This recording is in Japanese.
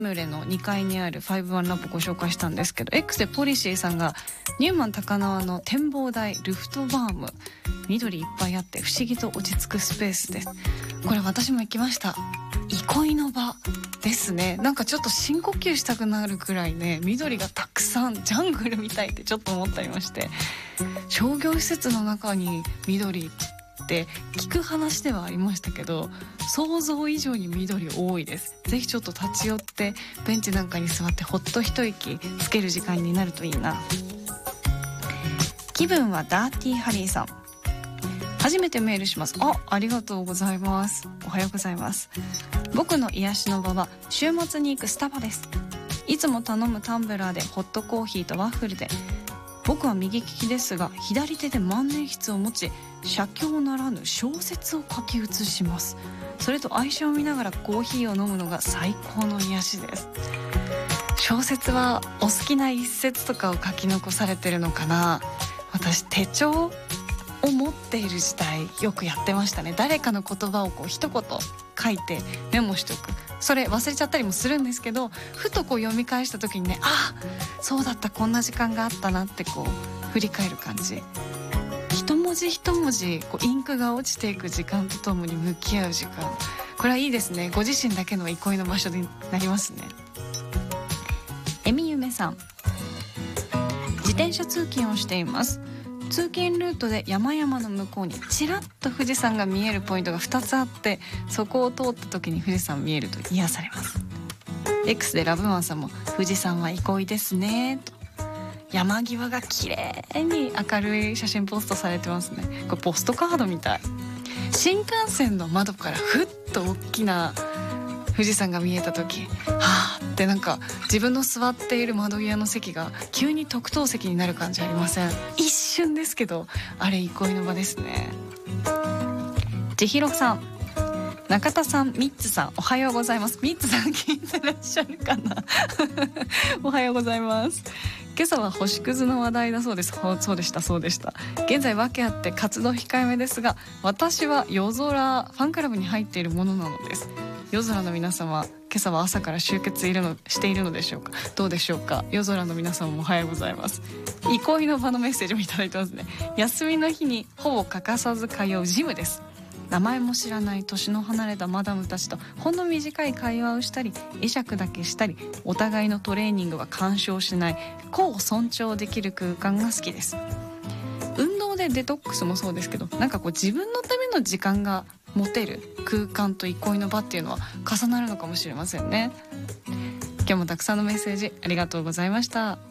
ムレの2階にある51ラボご紹介したんですけど、 X でポリシーさんがニューマン高輪の展望台ルフトバーム、緑いっぱいあって不思議と落ち着くスペースです。これ私も行きました。憩いの場ですね。なんかちょっと深呼吸したくなるくらいね、緑がたくさん、ジャングルみたいってちょっと思ったりまして、商業施設の中に緑って聞く話ではありましたけど、想像以上に緑多いです。ぜひちょっと立ち寄ってベンチなんかに座ってほっと一息つける時間になるといいな。気分はダーティーハリーさん、初めてメールします。ありがとうございます。おはようございます。僕の癒しの場は週末に行くスタバです。いつも頼むタンブラーでホットコーヒーとワッフルで、僕は右利きですが左手で万年筆を持ち、写経ならぬ小説を書き写します。それと愛車を見ながらコーヒーを飲むのが最高の癒しです。小説はお好きな一節とかを書き残されてるのかな。私手帳を持っている時代よくやってましたね。誰かの言葉を一言書いてメモしておく。それ忘れちゃったりもするんですけど、ふと読み返した時にね、そうだった、こんな時間があったなって振り返る感じ。一文字一文字インクが落ちていく時間とともに向き合う時間、これはいいですね。ご自身だけの憩いの場所になりますね。えみゆめさん、自転車通勤をしています。通勤ルートで山々の向こうにちらっと富士山が見えるポイントが2つあって、そこを通った時に富士山見えると癒されます。 X でラブマンさんも富士山は憩いですねと、山際が綺麗に明るい写真ポストされてますね。これポストカードみたい。新幹線の窓からふっと大きな富士山が見えた時、って自分の座っている窓際の席が急に特等席になる感じありません？一瞬ですけど、あれ憩いの場ですね。千尋さん、中田さん、ミッツさん、おはようございます。ミッツさん聞いてらっしゃるかなおはようございます。今朝は星屑の話題だそうです。そうでした。現在訳あって活動控えめですが、私は夜空ファンクラブに入っているものなのです。夜空の皆様、今朝は朝から集結しているのでしょうか。どうでしょうか。夜空の皆様もおはようございます。憩いの場のメッセージもいただいてますね。休みの日にほぼ欠かさず通うジムです。名前も知らない年の離れたマダムたちとほんの短い会話をしたり、会釈だけしたり、お互いのトレーニングは干渉しない、個を尊重できる空間が好きです。運動でデトックスもそうですけど、自分のための時間が持てる空間と憩いの場っていうのは重なるのかもしれませんね。今日もたくさんのメッセージありがとうございました。